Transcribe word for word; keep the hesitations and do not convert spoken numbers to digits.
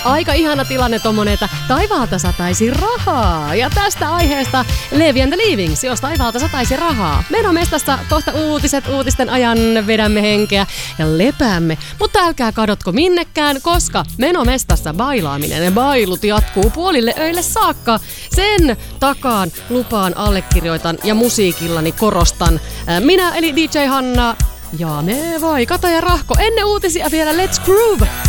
aika ihana tilanne tommonen, että taivaalta sataisi rahaa. Ja tästä aiheesta Levi and the Leavings, jos taivaalta sataisi rahaa. Menomestassa kohta uutiset, uutisten ajan vedämme henkeä ja lepäämme. Mutta älkää kadotko minnekään, koska Menomestassa bailaaminen ja bailut jatkuu puolille öille saakka. Sen takaan lupaan, allekirjoitan ja musiikillani korostan. Minä eli D J Hanna ja me vai Kata ja Rahko. Ennen uutisia vielä Let's Groove!